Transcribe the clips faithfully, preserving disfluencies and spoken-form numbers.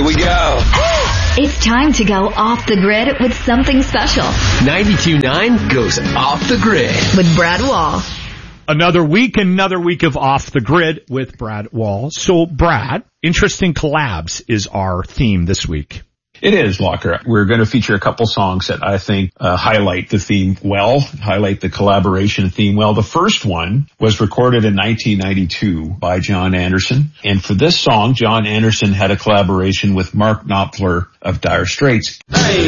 Here we go. It's time to go off the grid with something special. ninety-two point nine goes off the grid with Brad Wall. Another week, another week of Off the Grid with Brad Wall. So, Brad, interesting collabs is our theme this week. It is, Locker. We're going to feature a couple songs that I think uh, highlight the theme well, highlight the collaboration theme well. The first one was recorded in nineteen ninety-two by John Anderson. And for this song, John Anderson had a collaboration with Mark Knopfler of Dire Straits. Hey,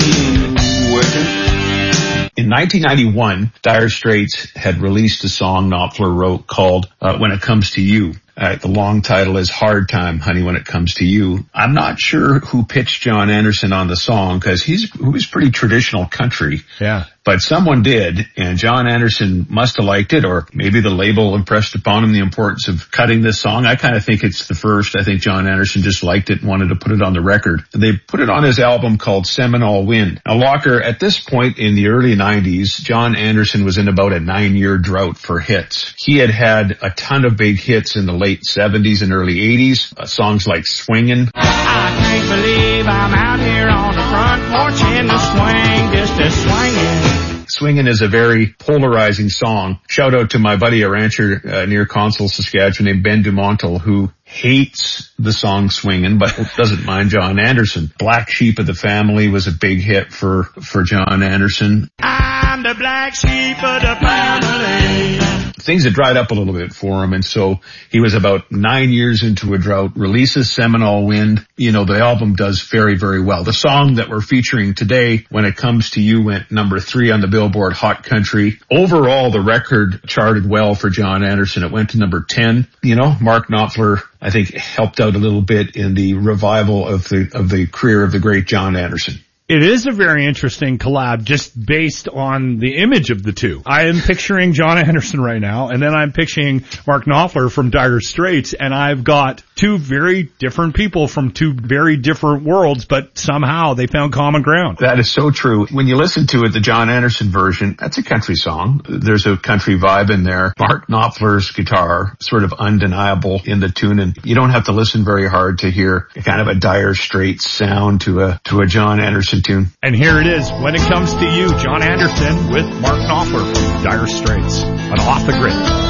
working. In nineteen ninety-one, Dire Straits had released a song Knopfler wrote called uh, When It Comes to You. Uh, the long title is Hard Time, Honey, When It Comes to You. I'm not sure who pitched John Anderson on the song because he's he was pretty traditional country. Yeah. But someone did, and John Anderson must have liked it, or maybe the label impressed upon him the importance of cutting this song. I kind of think it's the first. I think John Anderson just liked it and wanted to put it on the record. They put it on his album called Seminole Wind. Now, Locker, at this point in the early nineties, John Anderson was in about a nine-year drought for hits. He had had a ton of big hits in the late seventies and early eighties, uh, songs like Swingin'. I can't believe I'm out here on the front porch in the swing, just a swingin'. Swingin' is a very polarizing song. Shout out to my buddy, a rancher uh, near Console, Saskatchewan, named Ben Dumontel, who hates the song Swingin', but doesn't mind John Anderson. Black Sheep of the Family was a big hit for, for John Anderson. I'm the black sheep of the family. Things had dried up a little bit for him, and so he was about nine years into a drought, releases Seminole Wind. You know, the album does very, very well. The song that we're featuring today, When It Comes to You, went number three on the Billboard Hot Country. Overall, the record charted well for John Anderson. It went to number ten. You know, Mark Knopfler, I think, helped out a little bit in the revival of the, of the career of the great John Anderson. It is a very interesting collab just based on the image of the two. I am picturing John Anderson right now, and then I'm picturing Mark Knopfler from Dire Straits, and I've got two very different people from two very different worlds, but somehow they found common ground. That is so true. When you listen to it, the John Anderson version, that's a country song. There's a country vibe in there. Mark Knopfler's guitar, sort of undeniable in the tune, and you don't have to listen very hard to hear kind of a Dire Straits sound to a, to a John Anderson tune. And here it is, When It Comes to You, John Anderson with Mark Knopfler from Dire Straits on Off the Grid.